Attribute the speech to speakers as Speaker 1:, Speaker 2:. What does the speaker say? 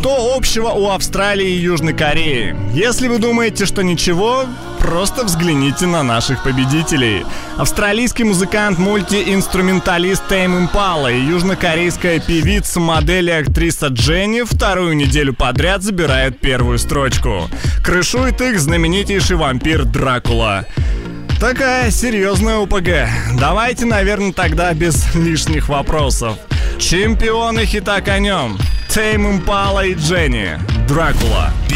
Speaker 1: Что общего у Австралии и Южной Кореи? Если вы думаете, что ничего, просто взгляните на наших победителей. Австралийский музыкант, мультиинструменталист Тейм Импала и южнокорейская певица, модель и актриса Дженни вторую неделю подряд забирают первую строчку. Крышует их знаменитейший вампир Дракула. Такая серьезная ОПГ. Давайте, наверное, тогда без лишних вопросов. Чемпионы хита конем. Тейм Импала и Дженни. Дракула.